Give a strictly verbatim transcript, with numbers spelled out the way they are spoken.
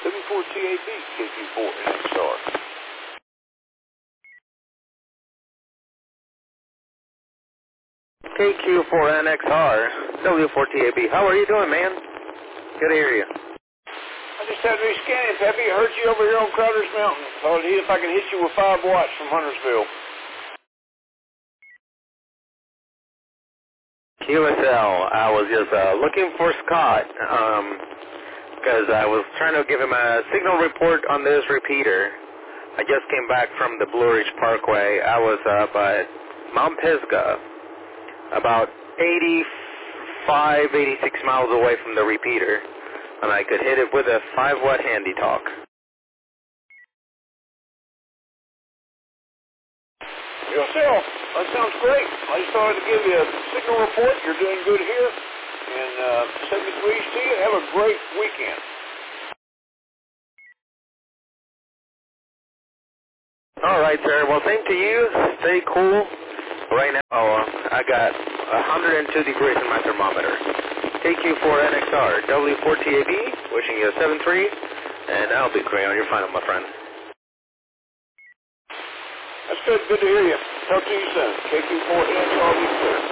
W four T A B, K Q four N X R. K Q four N X R, W four T A B. How are you doing, man? Good to hear you. I just had to rescan it, Peppy. I heard you over here on Crowder's Mountain. Thought if I could hit you with five watts from Huntersville. Q S L, I was just uh, looking for Scott, um, because I was trying to give him a signal report on this repeater. I just came back from the Blue Ridge Parkway. I was up at Mount Pisgah, about eighty-five, eighty-six miles away from the repeater, and I could hit it with a five watt handy talk. Yourself. That sounds great. I just thought I'd give you a signal report. You're doing good here. And uh, seventy-three East T, and have a great weekend. All right, sir. Well, same to you. Stay cool. Right now, oh, I got one hundred two degrees in my thermometer. K Q four N X R, W four T A B, wishing you a seven three, and I'll be Crayon. You're final, my friend. That's good. Good to hear you. Talk to you soon. K Q four N X R, be clear.